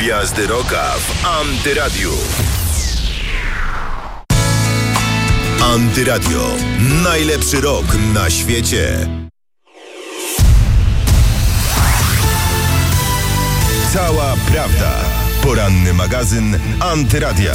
Gwiazdy Rocka w Antyradiu. Antyradio. Najlepszy rok na świecie. Cała prawda. Poranny magazyn Antyradia.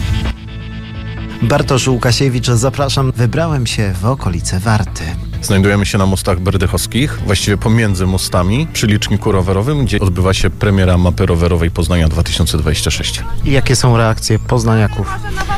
Bartosz Łukasiewicz, zapraszam. Wybrałem się w okolice Warty. Znajdujemy się na mostach berdychowskich, właściwie pomiędzy mostami, przy liczniku rowerowym, gdzie odbywa się premiera mapy rowerowej Poznania 2026. I jakie są reakcje poznaniaków?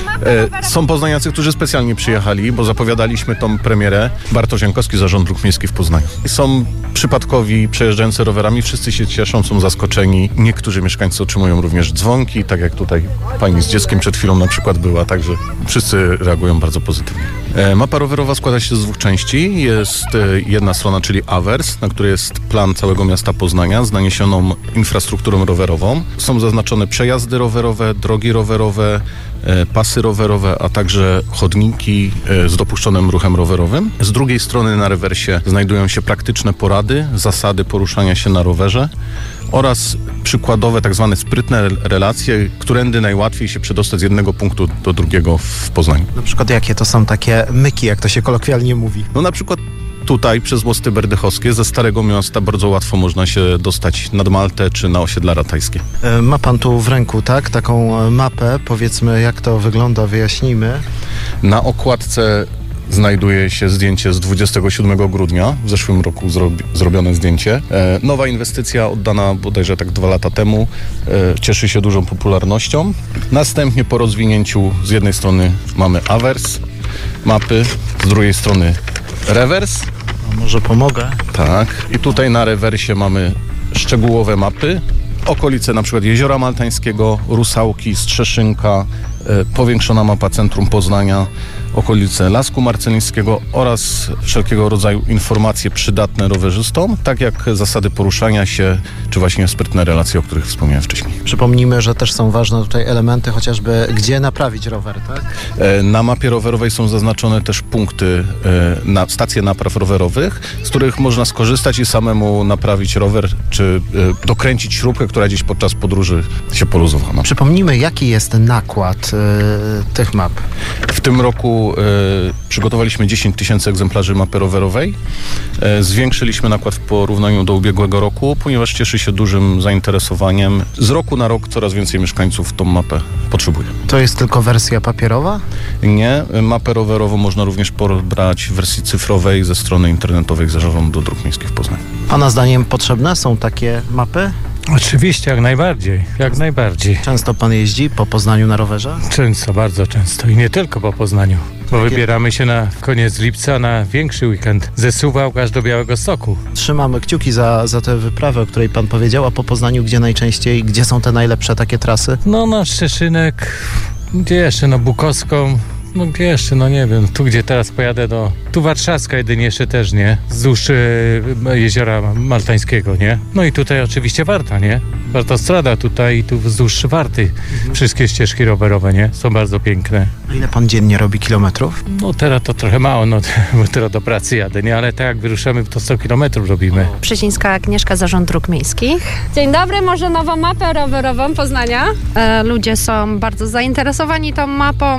Są poznaniacy, którzy specjalnie przyjechali, bo zapowiadaliśmy tą premierę. Bartosz Jankowski, Zarząd Dróg Miejskich w Poznaniu. Są przypadkowi przejeżdżający rowerami, wszyscy się cieszą, są zaskoczeni. Niektórzy mieszkańcy otrzymują również dzwonki, tak jak tutaj pani z dzieckiem przed chwilą na przykład była, także wszyscy reagują bardzo pozytywnie. Mapa rowerowa składa się z dwóch części. Jest jedna strona, czyli awers, na której jest plan całego miasta Poznania z naniesioną infrastrukturą rowerową. Są zaznaczone przejazdy rowerowe, drogi rowerowe, pasy rowerowe, a także chodniki z dopuszczonym ruchem rowerowym. Z drugiej strony na rewersie znajdują się praktyczne porady, zasady poruszania się na rowerze oraz przykładowe tak zwane sprytne relacje, którędy najłatwiej się przedostać z jednego punktu do drugiego w Poznaniu. Na przykład jakie to są takie myki, jak to się kolokwialnie mówi? No na przykład tutaj przez mosty berdychowskie ze Starego Miasta bardzo łatwo można się dostać nad Maltę czy na osiedla ratajskie. Ma pan tu w ręku, tak? Taką mapę, powiedzmy jak to wygląda, wyjaśnijmy. Na okładce znajduje się zdjęcie z 27 grudnia, w zeszłym roku zrobione zdjęcie. Nowa inwestycja oddana bodajże tak 2 lata temu, cieszy się dużą popularnością. Następnie po rozwinięciu z jednej strony mamy awers, mapy, z drugiej strony rewers. A może pomogę? Tak. I tutaj na rewersie mamy szczegółowe mapy, okolice na przykład Jeziora Maltańskiego, Rusałki, Strzeszynka, powiększona mapa centrum Poznania, okolice Lasku Marcelińskiego oraz wszelkiego rodzaju informacje przydatne rowerzystom, tak jak zasady poruszania się, czy właśnie sprytne relacje, o których wspomniałem wcześniej. Przypomnijmy, że też są ważne tutaj elementy, chociażby gdzie naprawić rower, tak? Na mapie rowerowej są zaznaczone też punkty, stacje napraw rowerowych, z których można skorzystać i samemu naprawić rower, czy dokręcić śrubkę, która gdzieś podczas podróży się poluzowała. Przypomnijmy, jaki jest nakład tych map. W tym roku przygotowaliśmy 10 000 egzemplarzy mapy rowerowej. Zwiększyliśmy nakład w porównaniu do ubiegłego roku, ponieważ cieszy się dużym zainteresowaniem. Z roku na rok coraz więcej mieszkańców tą mapę potrzebuje. To jest tylko wersja papierowa? Nie. Mapę rowerową można również pobrać w wersji cyfrowej ze strony internetowej Zarządu Dróg Miejskich w Poznaniu. Pana zdaniem potrzebne są takie mapy? Oczywiście, jak najbardziej, jak najbardziej. Często pan jeździ po Poznaniu na rowerze? Często, bardzo często i nie tylko po Poznaniu, bo wybieramy się na koniec lipca na większy weekend ze Suwałk aż do Białegostoku. Trzymamy kciuki za tę wyprawę, o której pan powiedział, a po Poznaniu gdzie najczęściej, gdzie są te najlepsze takie trasy? No na Szczeszynek, gdzie jeszcze, no Bukowską, no gdzie jeszcze, no nie wiem, tu gdzie teraz pojadę tu Warszawska jedynie jeszcze też, nie? Wzdłuż Jeziora Maltańskiego, nie? No i tutaj oczywiście Warta, nie? Wartostrada tutaj i tu wzdłuż Warty. Wszystkie ścieżki rowerowe, nie? Są bardzo piękne. A ile pan dziennie robi kilometrów? No teraz to trochę mało, no bo teraz do pracy jadę, nie? Ale tak jak wyruszamy, to 100 kilometrów robimy. Przysińska Agnieszka, Zarząd Dróg Miejskich. Dzień dobry, może nową mapę rowerową Poznania? Ludzie są bardzo zainteresowani tą mapą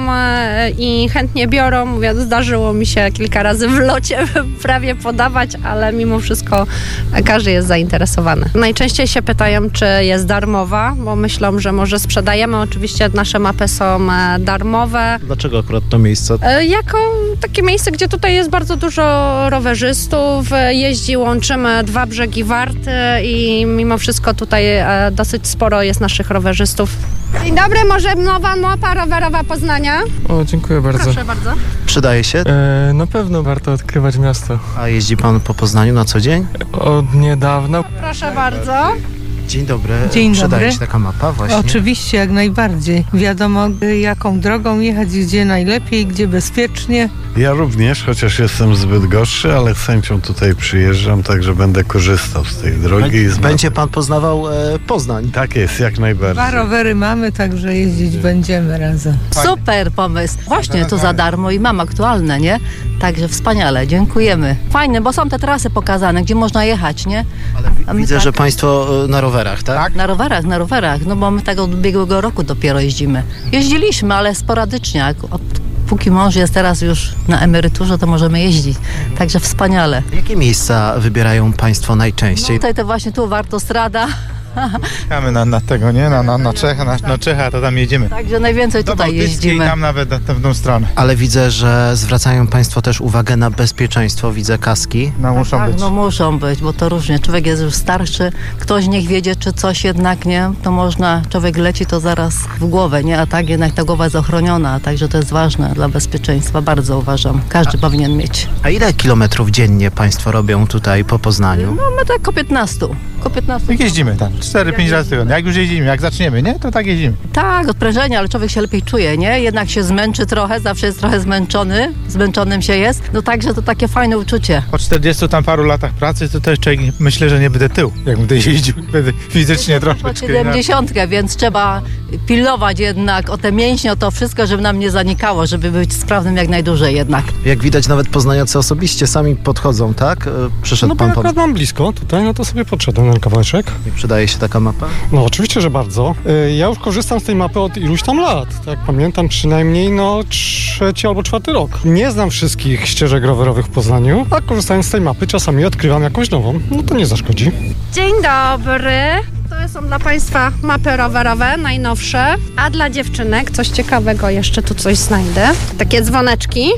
i chętnie biorą. Mówię, zdarzyło mi się kilka razy w locie prawie podawać, ale mimo wszystko każdy jest zainteresowany. Najczęściej się pytają, czy jest darmowa, bo myślą, że może sprzedajemy. Oczywiście nasze mapy są darmowe. Dlaczego akurat to miejsce? Jako takie miejsce, gdzie tutaj jest bardzo dużo rowerzystów, jeździ, łączymy 2 brzegi Warty i mimo wszystko tutaj dosyć sporo jest naszych rowerzystów. Dzień dobry, może nowa mapa rowerowa Poznania? O, dziękuję bardzo. Proszę bardzo. Przydaje się? Na pewno warto odkrywać miasto. A jeździ pan po Poznaniu na co dzień? Od niedawna. Proszę bardzo. Dzień dobry. Dzień Przydaje dobry. się taka mapa właśnie? Oczywiście, jak najbardziej. Wiadomo, jaką drogą jechać, gdzie najlepiej, gdzie bezpiecznie. Ja również, chociaż jestem zbyt gorszy, ale z chęcią tutaj przyjeżdżam, także będę korzystał z tej drogi. Będzie pan poznawał Poznań. Tak jest, jak najbardziej. 2 rowery mamy, także jeździć będziemy razem. Super pomysł. Właśnie tu za darmo i mam aktualne, nie? Także wspaniale, dziękujemy. Fajne, bo są te trasy pokazane, gdzie można jechać, nie? Ale widzę, że państwo na rowerach, tak? Na rowerach, no bo my tak od ubiegłego roku dopiero jeździmy. Jeździliśmy, ale sporadycznie. Póki mąż jest teraz już na emeryturze, to możemy jeździć. Także wspaniale. Jakie miejsca wybierają państwo najczęściej? Tutaj to właśnie tu Wartostrada. Czekamy na tego, nie? Na Czecha, to tam jedziemy. Także najwięcej tutaj jeździmy. I tam nawet na tę stronę. Ale widzę, że zwracają państwo też uwagę na bezpieczeństwo. Widzę kaski. No muszą być. No muszą być, bo to różnie. Człowiek jest już starszy, ktoś niech wiedzie, czy coś jednak, nie? To można, człowiek leci to zaraz w głowę, nie? A tak jednak ta głowa jest ochroniona, także to jest ważne dla bezpieczeństwa, bardzo uważam. Każdy powinien mieć. A ile kilometrów dziennie państwo robią tutaj po Poznaniu? No my tak około 15. Jak jeździmy tam, 4-5 razy w tygodniu. Jak już jeździmy, jak zaczniemy, nie? To tak jeździmy. Tak, odprężenie, ale człowiek się lepiej czuje, nie? Jednak się zmęczy trochę, zawsze jest trochę zmęczony, zmęczonym się jest. No także to takie fajne uczucie. Po 40 tam paru latach pracy, to też człowiek myślę, że nie będę tył, jak będę jeździł. Będę fizycznie troszeczkę. Po 70, więc trzeba pilnować jednak o te mięśnie, o to wszystko, żeby nam nie zanikało, żeby być sprawnym jak najdłużej jednak. Jak widać, nawet poznaniacy osobiście sami podchodzą, tak? Przyszedł No pan bo akurat mam blisko tutaj, no to sobie podszedłem na kawałeczek. Przydaje się taka mapa? No oczywiście, że bardzo. Ja już korzystam z tej mapy od iluś tam lat. Tak pamiętam, przynajmniej 3. albo 4. rok. Nie znam wszystkich ścieżek rowerowych w Poznaniu, a korzystając z tej mapy czasami odkrywam jakąś nową. No to nie zaszkodzi. Dzień dobry. To są dla państwa mapy rowerowe, najnowsze. A dla dziewczynek coś ciekawego, jeszcze tu coś znajdę. Takie dzwoneczki.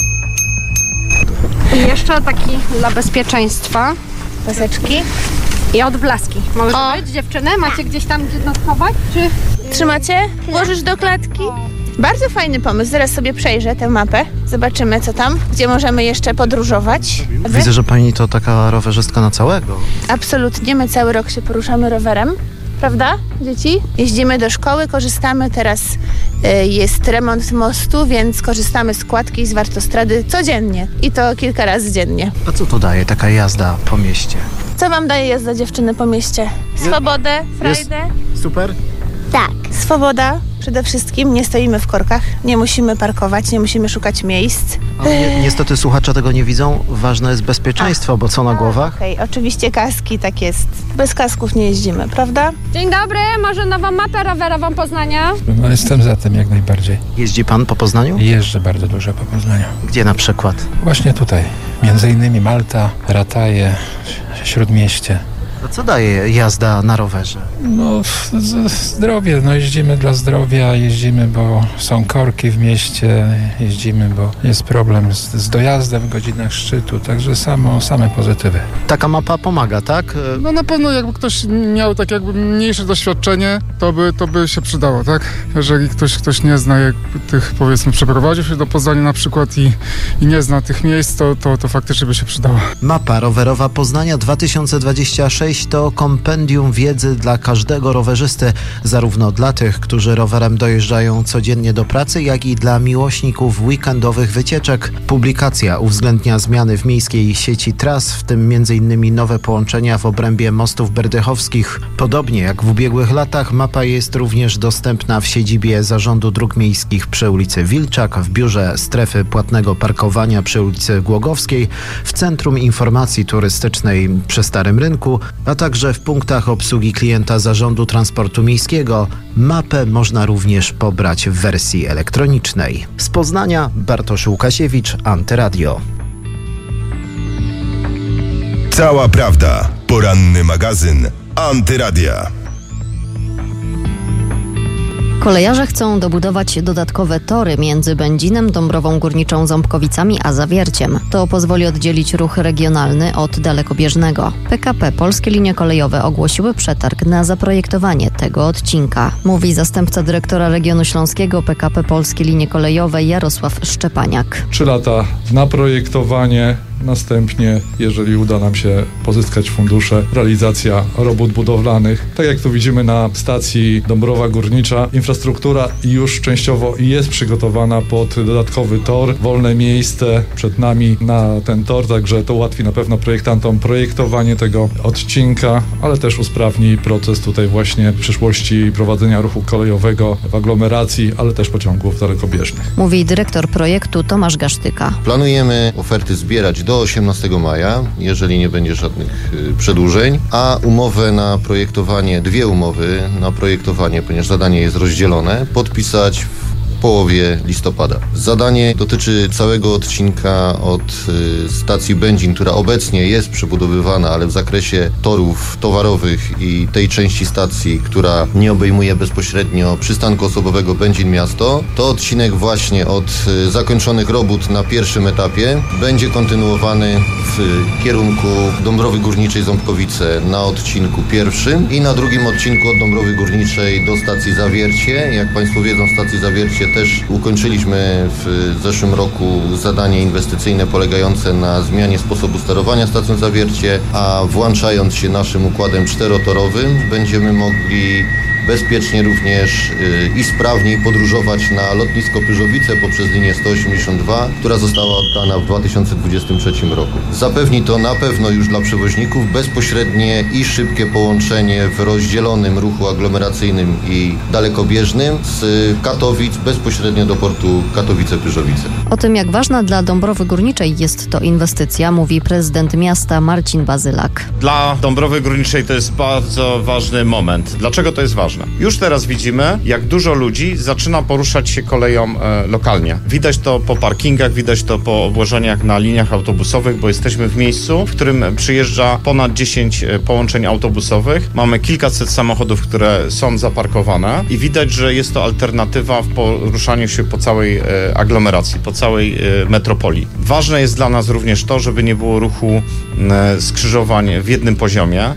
I jeszcze taki dla bezpieczeństwa. Paseczki. I odblaski. Może być, dziewczyny? Macie gdzieś tam gdzie nas chować? Czy... Trzymacie? Włożysz do klatki? Bardzo fajny pomysł. Zaraz sobie przejrzę tę mapę. Zobaczymy, co tam, gdzie możemy jeszcze podróżować. Widzę, że pani to taka rowerzystka na całego. Absolutnie. My cały rok się poruszamy rowerem. Prawda, dzieci? Jeździmy do szkoły, korzystamy. Teraz jest remont mostu, więc korzystamy z kładki z Wartostrady codziennie. I to kilka razy dziennie. A co to daje taka jazda po mieście? Co wam daje jazda dziewczyny po mieście? Swobodę, frajdę? Super. Tak. Swoboda przede wszystkim. Nie stoimy w korkach, nie musimy parkować, nie musimy szukać miejsc. Ale niestety słuchacze tego nie widzą. Ważne jest bezpieczeństwo, bo co na głowach? Okej, oczywiście kaski, tak jest. Bez kasków nie jeździmy, prawda? Dzień dobry, może nową mapę rowerową Poznania? No, jestem za tym jak najbardziej. Jeździ pan po Poznaniu? Jeżdżę bardzo dużo po Poznaniu. Gdzie na przykład? Właśnie tutaj. Między innymi Malta, Rataje, Śródmieście. A co daje jazda na rowerze? No zdrowie, no jeździmy dla zdrowia, jeździmy, bo są korki w mieście, jeździmy, bo jest problem z dojazdem w godzinach szczytu, także same pozytywy. Taka mapa pomaga, tak? No na pewno jakby ktoś miał tak jakby mniejsze doświadczenie, to by się przydało, tak? Jeżeli ktoś nie zna tych, powiedzmy, przeprowadził się do Poznania na przykład i nie zna tych miejsc, to faktycznie by się przydało. Mapa rowerowa Poznania 2026 to kompendium wiedzy dla każdego rowerzysty, zarówno dla tych, którzy rowerem dojeżdżają codziennie do pracy, jak i dla miłośników weekendowych wycieczek. Publikacja uwzględnia zmiany w miejskiej sieci tras, w tym m.in. nowe połączenia w obrębie mostów berdychowskich. Podobnie jak w ubiegłych latach, mapa jest również dostępna w siedzibie Zarządu Dróg Miejskich przy ulicy Wilczak, w biurze strefy płatnego parkowania przy ulicy Głogowskiej, w Centrum Informacji Turystycznej przy Starym Rynku, a także w punktach obsługi klienta Zarządu Transportu Miejskiego. Mapę można również pobrać w wersji elektronicznej. Z Poznania Bartosz Łukasiewicz, Antyradio. Cała prawda. Poranny magazyn Antyradia. Kolejarze chcą dobudować dodatkowe tory między Będzinem, Dąbrową Górniczą, Ząbkowicami a Zawierciem. To pozwoli oddzielić ruch regionalny od dalekobieżnego. PKP Polskie Linie Kolejowe ogłosiły przetarg na zaprojektowanie tego odcinka, mówi zastępca dyrektora regionu śląskiego PKP Polskie Linie Kolejowe Jarosław Szczepaniak. 3 lata na projektowanie, Następnie, jeżeli uda nam się pozyskać fundusze, realizacja robót budowlanych. Tak jak tu widzimy na stacji Dąbrowa Górnicza, infrastruktura już częściowo jest przygotowana pod dodatkowy tor, wolne miejsce przed nami na ten tor, także to ułatwi na pewno projektantom projektowanie tego odcinka, ale też usprawni proces tutaj właśnie w przyszłości prowadzenia ruchu kolejowego w aglomeracji, ale też pociągów dalekobieżnych. Mówi dyrektor projektu Tomasz Gasztyka. Planujemy oferty zbierać do 18 maja, jeżeli nie będzie żadnych przedłużeń, a umowę na projektowanie, 2 umowy na projektowanie, ponieważ zadanie jest rozdzielone, podpisać w połowie listopada. Zadanie dotyczy całego odcinka od stacji Będzin, która obecnie jest przebudowywana, ale w zakresie torów towarowych i tej części stacji, która nie obejmuje bezpośrednio przystanku osobowego Będzin Miasto. To odcinek właśnie od zakończonych robót na pierwszym etapie będzie kontynuowany w kierunku Dąbrowy Górniczej Ząbkowice na odcinku pierwszym i na drugim odcinku od Dąbrowy Górniczej do stacji Zawiercie. Jak Państwo wiedzą, stacji Zawiercie też ukończyliśmy w zeszłym roku zadanie inwestycyjne polegające na zmianie sposobu sterowania stacją Zawiercie, a włączając się naszym układem 4-torowym będziemy mogli bezpiecznie również i sprawniej podróżować na lotnisko Pyrzowice poprzez linię 182, która została oddana w 2023 roku. Zapewni to na pewno już dla przewoźników bezpośrednie i szybkie połączenie w rozdzielonym ruchu aglomeracyjnym i dalekobieżnym z Katowic bezpośrednio do portu Katowice-Pyrzowice. O tym, jak ważna dla Dąbrowy Górniczej jest to inwestycja, mówi prezydent miasta Marcin Bazylak. Dla Dąbrowy Górniczej to jest bardzo ważny moment. Dlaczego to jest ważne? Już teraz widzimy, jak dużo ludzi zaczyna poruszać się koleją lokalnie. Widać to po parkingach, widać to po obłożeniach na liniach autobusowych, bo jesteśmy w miejscu, w którym przyjeżdża ponad 10 połączeń autobusowych. Mamy kilkaset samochodów, które są zaparkowane i widać, że jest to alternatywa w poruszaniu się po całej aglomeracji, po całej metropolii. Ważne jest dla nas również to, żeby nie było ruchu skrzyżowań w jednym poziomie.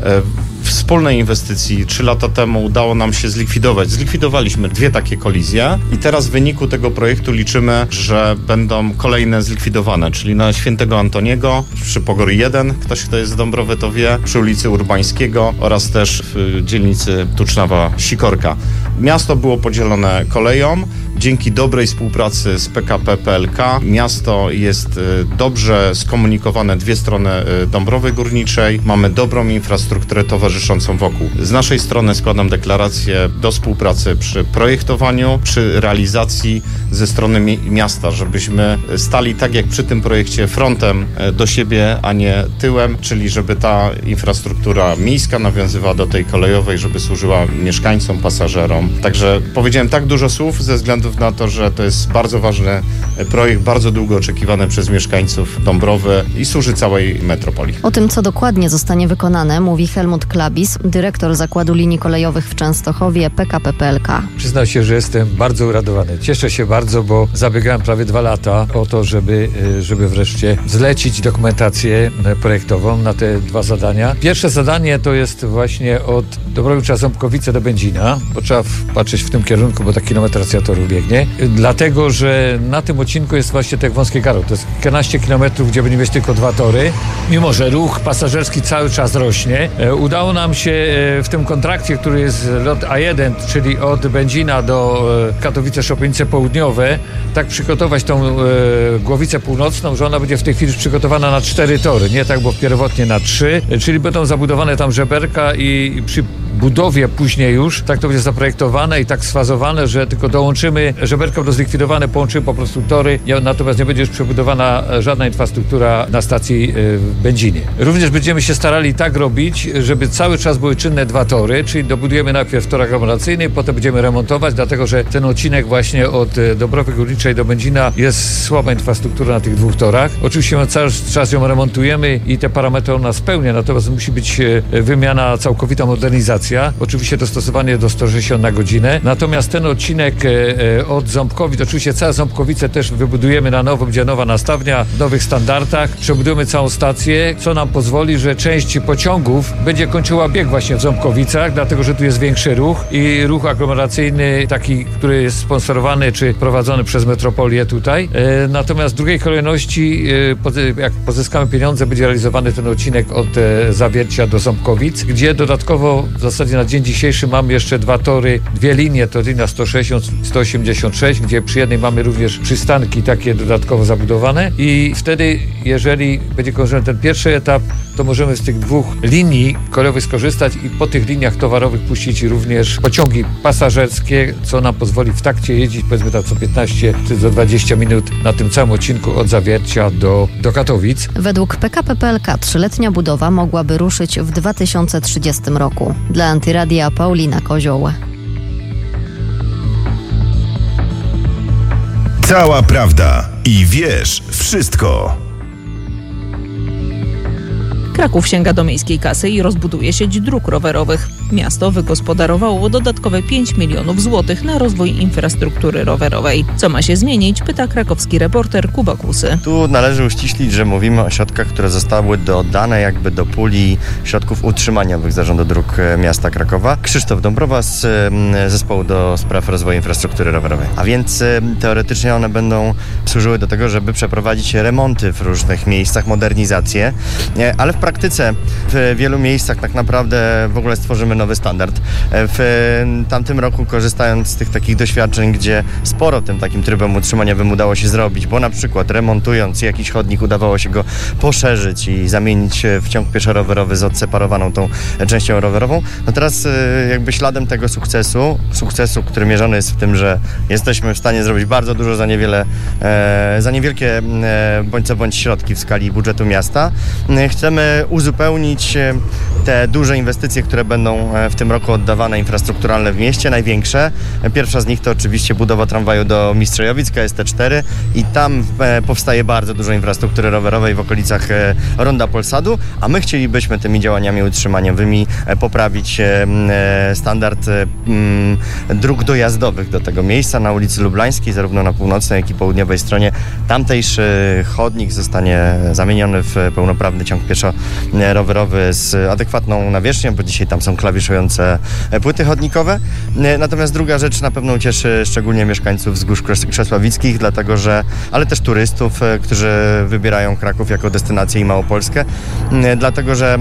Wspólnej inwestycji 3 lata temu udało nam się zlikwidowaliśmy 2 takie kolizje i teraz w wyniku tego projektu liczymy, że będą kolejne zlikwidowane, czyli na Świętego Antoniego, przy Pogory 1, ktoś kto jest z Dąbrowy to wie, przy ulicy Urbańskiego oraz też w dzielnicy Tucznawa-Sikorka. Miasto było podzielone koleją. Dzięki dobrej współpracy z PKP PLK miasto jest dobrze skomunikowane 2 strony Dąbrowy Górniczej. Mamy dobrą infrastrukturę towarzyszącą wokół. Z naszej strony składam deklarację do współpracy przy projektowaniu, przy realizacji ze strony miasta, żebyśmy stali tak jak przy tym projekcie frontem do siebie, a nie tyłem, czyli żeby ta infrastruktura miejska nawiązywała do tej kolejowej, żeby służyła mieszkańcom, pasażerom. Także powiedziałem tak dużo słów ze względu na to, że to jest bardzo ważny projekt, bardzo długo oczekiwany przez mieszkańców Dąbrowy i służy całej metropolii. O tym, co dokładnie zostanie wykonane, mówi Helmut Klabis, dyrektor Zakładu Linii Kolejowych w Częstochowie PKP PLK. Przyznam się, że jestem bardzo uradowany. Cieszę się bardzo, bo zabiegałem prawie 2 lata o to, żeby wreszcie zlecić dokumentację projektową na te 2 zadania. Pierwsze zadanie to jest właśnie od Dobrowicza-Ząbkowice do Będzina, bo trzeba patrzeć w tym kierunku, bo ta kilometracja toru biegnie. Dlatego, że na tym odcinku jest właśnie te wąskie garo. To jest kilkanaście kilometrów, gdzie będziemy mieć tylko 2 tory. Mimo że ruch pasażerski cały czas rośnie, udało nam się w tym kontrakcie, który jest lot A1, czyli od Będzina do Katowice-Szopienice Południowe, tak przygotować tą Głowicę Północną, że ona będzie w tej chwili już przygotowana na 4 tory. Nie tak, bo pierwotnie na 3, czyli będą zabudowane tam żeberka i przy budowie później już, tak to będzie zaprojektowane i tak sfazowane, że tylko dołączymy żeberka zlikwidowane, połączymy po prostu tory, natomiast nie będzie już przebudowana żadna infrastruktura na stacji w Będzinie. Również będziemy się starali tak robić, żeby cały czas były czynne 2 tory, czyli dobudujemy najpierw tor aglomeracyjny, potem będziemy remontować, dlatego że ten odcinek właśnie od Dąbrowy Górniczej do Będzina jest słaba infrastruktura na tych 2 torach. Oczywiście my cały czas ją remontujemy i te parametry ona spełnia, natomiast musi być wymiana, całkowita modernizacja. aglomeracja. Oczywiście dostosowany do 160 na godzinę. Natomiast ten odcinek od Ząbkowic, oczywiście całe Ząbkowice też wybudujemy na nowo, będzie nowa nastawnia w nowych standardach. Przebudujemy całą stację, co nam pozwoli, że część pociągów będzie kończyła bieg właśnie w Ząbkowicach, dlatego że tu jest większy ruch i ruch aglomeracyjny taki, który jest sponsorowany czy prowadzony przez metropolię tutaj. Natomiast w drugiej kolejności, jak pozyskamy pieniądze, będzie realizowany ten odcinek od Zawiercia do Ząbkowic, gdzie dodatkowo w zasadzie na dzień dzisiejszy mamy jeszcze dwie linie, to linia 160, 186, gdzie przy jednej mamy również przystanki takie dodatkowo zabudowane i wtedy, jeżeli będzie kończony ten pierwszy etap, to możemy z tych 2 linii kolejowych skorzystać i po tych liniach towarowych puścić również pociągi pasażerskie, co nam pozwoli w takcie jeździć, powiedzmy tak co 15 czy do 20 minut na tym całym odcinku od Zawiercia do Katowic. Według PKP PLK 3-letnia budowa mogłaby ruszyć w 2030 roku. Dla Antyradia Paulina Kozioł. Cała prawda i wiesz wszystko. Kraków sięga do miejskiej kasy i rozbuduje sieć dróg rowerowych. Miasto wygospodarowało dodatkowe 5 milionów złotych na rozwój infrastruktury rowerowej. Co ma się zmienić? Pyta krakowski reporter Kuba Kusy. Tu należy uściślić, że mówimy o środkach, które zostały dodane jakby do puli środków utrzymaniowych Zarządu Dróg Miasta Krakowa. Krzysztof Dąbrowa z Zespołu do Spraw Rozwoju Infrastruktury Rowerowej. A więc teoretycznie one będą służyły do tego, żeby przeprowadzić remonty w różnych miejscach, modernizację, ale w praktyce w wielu miejscach tak naprawdę w ogóle stworzymy nowy standard. W tamtym roku, korzystając z tych takich doświadczeń, gdzie sporo tym takim trybem utrzymaniowym udało się zrobić, bo na przykład remontując jakiś chodnik udawało się go poszerzyć i zamienić w ciąg pieszo-rowerowy z odseparowaną tą częścią rowerową, no teraz jakby śladem tego sukcesu, który mierzony jest w tym, że jesteśmy w stanie zrobić bardzo dużo za niewielkie bądź co bądź środki w skali budżetu miasta, chcemy uzupełnić te duże inwestycje, które będą w tym roku oddawane infrastrukturalne w mieście, największe. Pierwsza z nich to oczywiście budowa tramwaju do Mistrzejowic, KST4 i tam powstaje bardzo dużo infrastruktury rowerowej w okolicach Ronda Polsadu, a my chcielibyśmy tymi działaniami utrzymaniowymi poprawić standard dróg dojazdowych do tego miejsca na ulicy Lublańskiej, zarówno na północnej, jak i południowej stronie. Tamtejszy chodnik zostanie zamieniony w pełnoprawny ciąg pieszo-rowerowy z adekwatną nawierzchnią, bo dzisiaj tam są klawiszujące płyty chodnikowe. Natomiast druga rzecz na pewno ucieszy szczególnie mieszkańców wzgórz krzesławickich, dlatego że, ale też turystów, którzy wybierają Kraków jako destynację i Małopolskę, dlatego że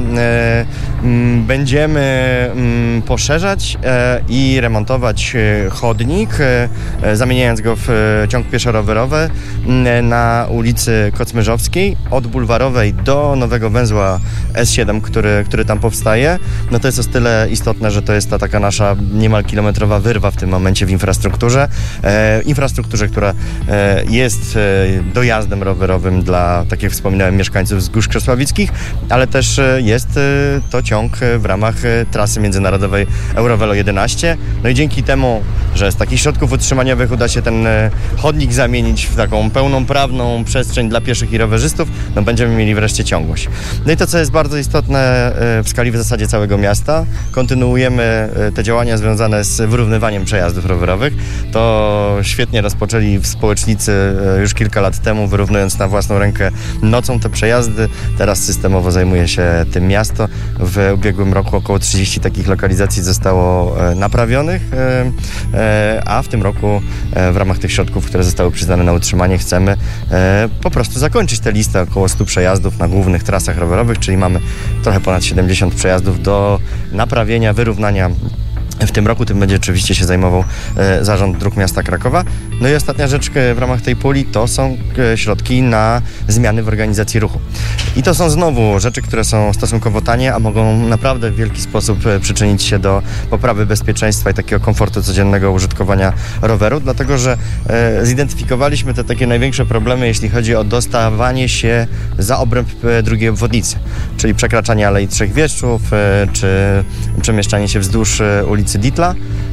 będziemy poszerzać i remontować chodnik, zamieniając go w ciąg pieszo-rowerowy na ulicy Kocmyrzowskiej, od Bulwarowej do nowego węzła S7, który tam powstaje. No to jest o tyle istotne, że to jest ta taka nasza niemal kilometrowa wyrwa w tym momencie w infrastrukturze. Infrastrukturze, która jest dojazdem rowerowym dla, tak jak wspominałem, mieszkańców wzgórz krzesławickich, ale też jest to ciąg w ramach trasy międzynarodowej Eurovelo 11. No i dzięki temu, że z takich środków utrzymaniowych uda się ten chodnik zamienić w taką pełnoprawną przestrzeń dla pieszych i rowerzystów, no będziemy mieli wreszcie ciągłość. No i to, co jest bardzo istotne w skali w zasadzie całego miasta, kontynuujemy te działania związane z wyrównywaniem przejazdów rowerowych. To świetnie rozpoczęli społecznicy już kilka lat temu, wyrównując na własną rękę nocą te przejazdy. Teraz systemowo zajmuje się tym miasto. W ubiegłym roku około 30 takich lokalizacji zostało naprawionych, a w tym roku w ramach tych środków, które zostały przyznane na utrzymanie, chcemy po prostu zakończyć tę listę około 100 przejazdów na głównych trasach rowerowych, czyli mamy trochę ponad 70 przejazdów do naprawienia, wyrównania. W tym roku tym będzie oczywiście się zajmował Zarząd Dróg Miasta Krakowa. No i ostatnia rzecz w ramach tej puli to są środki na zmiany w organizacji ruchu. I to są znowu rzeczy, które są stosunkowo tanie, a mogą naprawdę w wielki sposób przyczynić się do poprawy bezpieczeństwa i takiego komfortu codziennego użytkowania roweru, dlatego że zidentyfikowaliśmy te takie największe problemy, jeśli chodzi o dostawanie się za obręb drugiej obwodnicy, czyli przekraczanie Alei Trzech Wieszczów, czy przemieszczanie się wzdłuż ulicy Ditla.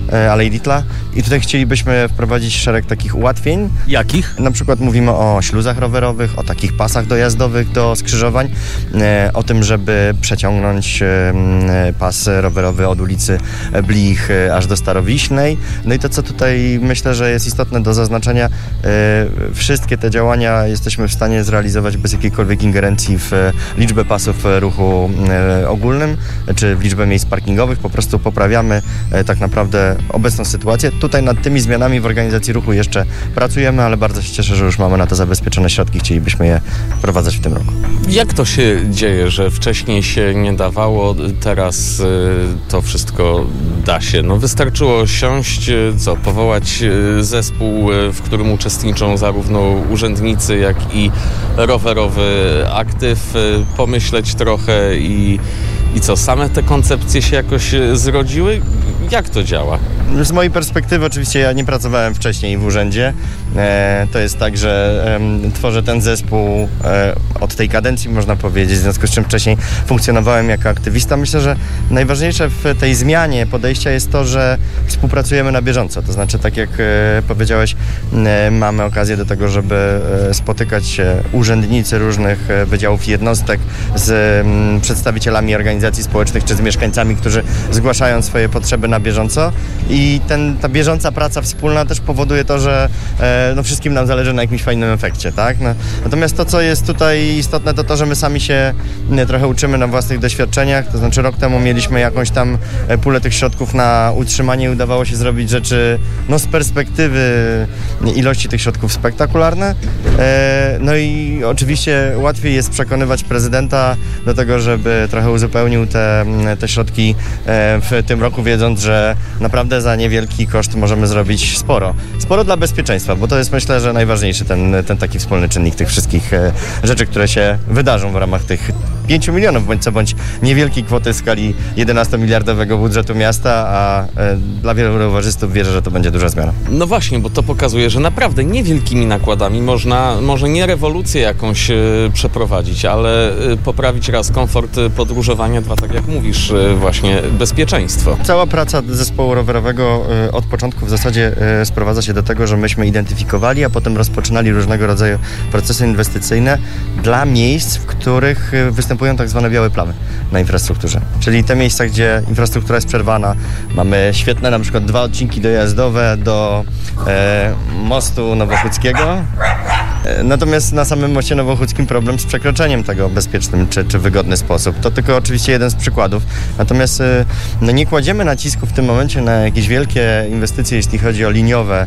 Alei Dietla i tutaj chcielibyśmy wprowadzić szereg takich ułatwień. Jakich? Na przykład mówimy o śluzach rowerowych, o takich pasach dojazdowych do skrzyżowań, o tym, żeby przeciągnąć pas rowerowy od ulicy Blich aż do Starowiśnej. No i to, co tutaj myślę, że jest istotne do zaznaczenia, wszystkie te działania jesteśmy w stanie zrealizować bez jakiejkolwiek ingerencji w liczbę pasów ruchu ogólnym, czy w liczbę miejsc parkingowych. Po prostu poprawiamy tak naprawdę obecną sytuację. Tutaj nad tymi zmianami w organizacji ruchu jeszcze pracujemy, ale bardzo się cieszę, że już mamy na to zabezpieczone środki. Chcielibyśmy je wprowadzać w tym roku. Jak to się dzieje, że wcześniej się nie dawało, teraz to wszystko da się? No wystarczyło siąść, powołać zespół, w którym uczestniczą zarówno urzędnicy, jak i rowerowy aktyw, pomyśleć trochę i same te koncepcje się jakoś zrodziły? Jak to działa? Z mojej perspektywy oczywiście ja nie pracowałem wcześniej w urzędzie. To jest tak, że tworzę ten zespół od tej kadencji, można powiedzieć, w związku z czym wcześniej funkcjonowałem jako aktywista. Myślę, że najważniejsze w tej zmianie podejścia jest to, że współpracujemy na bieżąco. To znaczy, tak jak powiedziałeś, mamy okazję do tego, żeby spotykać się urzędnicy różnych wydziałów i jednostek z przedstawicielami organizacji społecznych czy z mieszkańcami, którzy zgłaszają swoje potrzeby na bieżąco. I ta bieżąca praca wspólna też powoduje to, że wszystkim nam zależy na jakimś fajnym efekcie, tak? Natomiast to, co jest tutaj istotne, to to, że my sami się trochę uczymy na własnych doświadczeniach, to znaczy rok temu mieliśmy jakąś tam pulę tych środków na utrzymanie i udawało się zrobić rzeczy z perspektywy ilości tych środków spektakularne. No i oczywiście łatwiej jest przekonywać prezydenta do tego, żeby trochę uzupełnił te środki w tym roku, wiedząc, że naprawdę za niewielki koszt możemy zrobić sporo. Sporo dla bezpieczeństwa, bo to jest, myślę, że najważniejszy ten taki wspólny czynnik tych wszystkich rzeczy, które się wydarzą w ramach tych 5 milionów, bądź niewielkiej kwoty w skali 11-miliardowego budżetu miasta, a dla wielu rowerzystów wierzę, że to będzie duża zmiana. No właśnie, bo to pokazuje, że naprawdę niewielkimi nakładami można może nie rewolucję jakąś przeprowadzić, ale poprawić raz komfort podróżowania, dwa, tak jak mówisz, właśnie bezpieczeństwo. Cała praca zespołu rowerowego od początku w zasadzie sprowadza się do tego, że myśmy identyfikowali, a potem rozpoczynali różnego rodzaju procesy inwestycyjne dla miejsc, w których występują tak zwane białe plamy na infrastrukturze. Czyli te miejsca, gdzie infrastruktura jest przerwana. Mamy świetne na przykład 2 odcinki dojazdowe do mostu nowochódzkiego. Natomiast na samym moście nowochódzkim problem z przekroczeniem tego w bezpieczny czy wygodny sposób. To tylko oczywiście jeden z przykładów. Natomiast nie kładziemy nacisku w tym momencie na jakieś wielkie inwestycje, jeśli chodzi o liniowe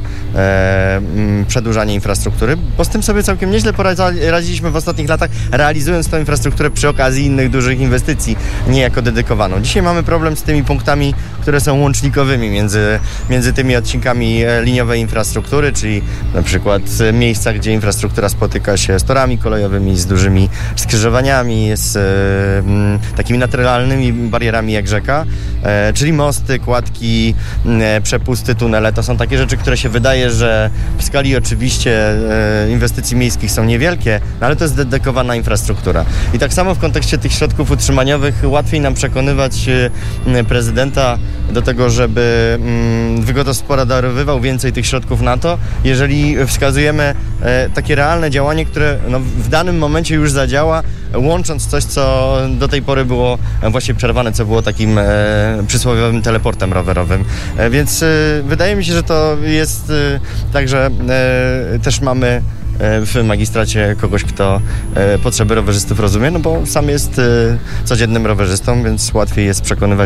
przedłużanie infrastruktury, bo z tym sobie całkiem nieźle poradziliśmy w ostatnich latach, realizując tę infrastrukturę przy okazji innych dużych inwestycji, nie jako dedykowaną. Dzisiaj mamy problem z tymi punktami, które są łącznikowymi między tymi odcinkami liniowej infrastruktury, czyli na przykład miejsca, gdzie infrastruktura spotyka się z torami kolejowymi, z dużymi skrzyżowaniami, z takimi naturalnymi barierami jak rzeka, czyli mosty, kładki, przepusty, tunele. To są takie rzeczy, które się wydaje, że w skali oczywiście inwestycji miejskich są niewielkie, ale to jest dedykowana infrastruktura. I tak samo w kontekście tych środków utrzymaniowych łatwiej nam przekonywać prezydenta do tego, żeby wygospodarowywał więcej tych środków na to, jeżeli wskazujemy takie realne działanie, które w danym momencie już zadziała, łącząc coś, co do tej pory było właśnie przerwane, co było takim przysłowiowym teleportem rowerowym. Więc wydaje mi się, że to jest tak, że też mamy w magistracie kogoś, kto potrzeby rowerzystów rozumie, bo sam jest codziennym rowerzystą, więc łatwiej jest przekonywać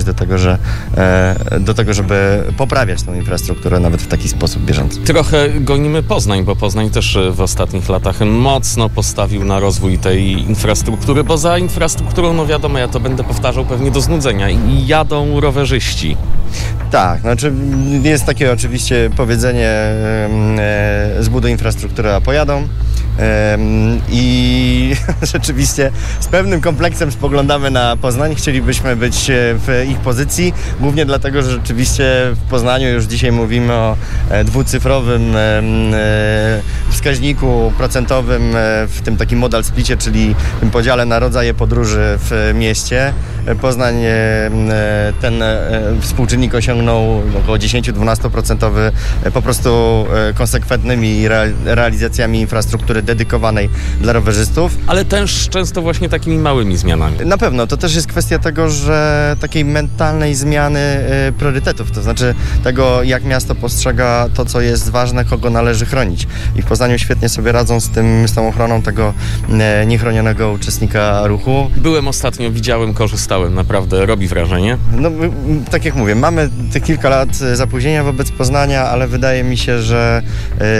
do tego, żeby poprawiać tą infrastrukturę nawet w taki sposób bieżący. Trochę gonimy Poznań, bo Poznań też w ostatnich latach mocno postawił na rozwój tej infrastruktury, bo za infrastrukturą, wiadomo, ja to będę powtarzał pewnie do znudzenia, i jadą rowerzyści. Tak, znaczy jest takie oczywiście powiedzenie zbuduj infrastrukturę, a pojadą. I rzeczywiście z pewnym kompleksem spoglądamy na Poznań. Chcielibyśmy być w ich pozycji, głównie dlatego, że rzeczywiście w Poznaniu już dzisiaj mówimy o dwucyfrowym wskaźniku procentowym w tym takim modal splicie, czyli tym podziale na rodzaje podróży w mieście. Poznań ten współczynnik osiągnął około 10-12% po prostu konsekwentnymi realizacjami infrastruktury dedykowanej dla rowerzystów. Ale też często właśnie takimi małymi zmianami. Na pewno, to też jest kwestia tego, że takiej mentalnej zmiany priorytetów, to znaczy tego, jak miasto postrzega to, co jest ważne, kogo należy chronić. I w Poznaniu świetnie sobie radzą z tą ochroną tego niechronionego uczestnika ruchu. Byłem ostatnio, widziałem, korzystałem, naprawdę robi wrażenie. No, tak jak mówię, mamy te kilka lat zapóźnienia wobec Poznania, ale wydaje mi się, że